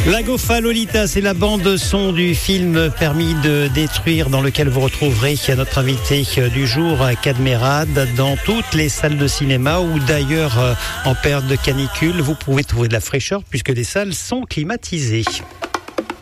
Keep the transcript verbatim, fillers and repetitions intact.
La Gofa Lolita, c'est la bande son du film Permis de détruire, dans lequel vous retrouverez notre invité du jour, Cadmerade, dans toutes les salles de cinéma ou d'ailleurs en période de canicule. Vous pouvez trouver de la fraîcheur puisque les salles sont climatisées.